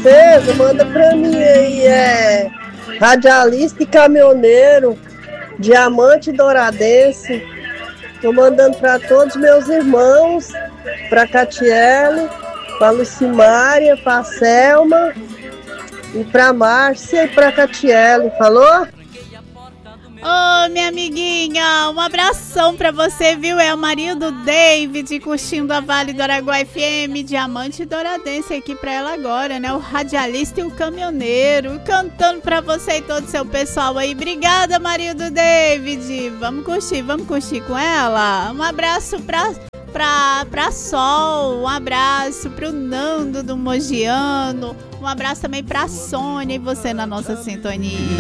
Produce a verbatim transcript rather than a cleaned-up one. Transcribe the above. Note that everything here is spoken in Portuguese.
certeza, manda pra mim aí, é radialista e caminhoneiro, diamante douradense. Tô mandando pra todos meus irmãos, pra Catiele, pra Lucimária, pra Selma e pra Márcia e pra Catiele, falou? Ô, oh, minha amiguinha, um abração pra você, viu? É o marido David curtindo a Vale do Araguaia F M, Diamante Douradense aqui pra ela agora, né? O radialista e o caminhoneiro, cantando pra você e todo o seu pessoal aí. Obrigada, marido David. Vamos curtir, vamos curtir com ela. Um abraço pra... Pra, pra Sol, um abraço pro Nando do Mogiano, um abraço também pra Sônia e você na nossa sintonia.